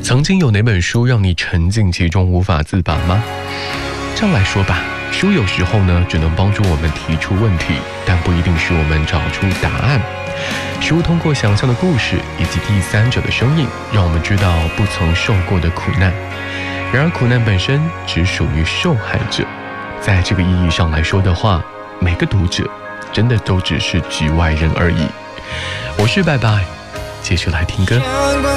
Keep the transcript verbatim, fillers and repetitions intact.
曾经有哪本书让你沉浸其中无法自拔吗？这样来说吧，书有时候呢只能帮助我们提出问题，但不一定使我们找出答案。书通过想象的故事以及第三者的声音，让我们知道不曾受过的苦难。然而苦难本身只属于受害者，在这个意义上来说的话，每个读者真的都只是局外人而已。我是拜拜，继续来听歌。